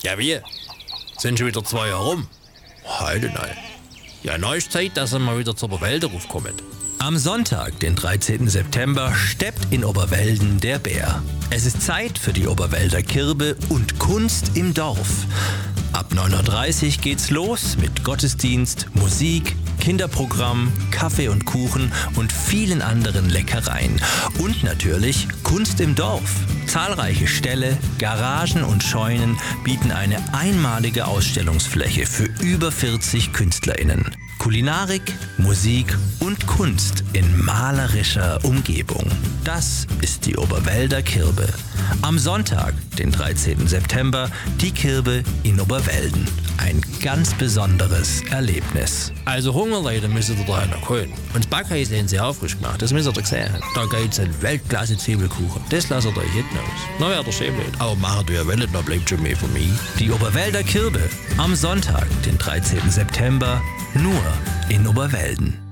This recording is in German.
Ja, wie? Sind schon wieder 2 Jahre rum? Heute nein. Ja, neu ist Zeit, dass er mal wieder zur Oberwälder raufkommt. Am Sonntag, den 13. September, steppt in Oberwelden der Bär. Es ist Zeit für die Oberwälder Kirbe und Kunst im Dorf. Ab 9.30 Uhr geht's los mit Gottesdienst, Musik, Kinderprogramm, Kaffee und Kuchen und vielen anderen Leckereien. Und natürlich Kunst im Dorf. Zahlreiche Ställe, Garagen und Scheunen bieten eine einmalige Ausstellungsfläche für über 40 KünstlerInnen. Kulinarik, Musik und Kunst in malerischer Umgebung. Das ist die Oberwälder Kirbe. Am Sonntag, den 13. September, die Kirbe in Oberwelden. Ein ganz besonderes Erlebnis. Also Hungerleute müsst ihr da noch holen. Und das Backhaus haben sie auch frisch gemacht, das müsst ihr sehen. Da gibt's einen Weltklasse-Zwiebelkuchen. Das lasst ihr euch hinten aus. Na, wäre der schön blöd. Aber macht ihr wollt, da bleibt schon mehr von mir. Die Oberwälder Kirbe. Am Sonntag, den 13. September, nur in Oberwelden.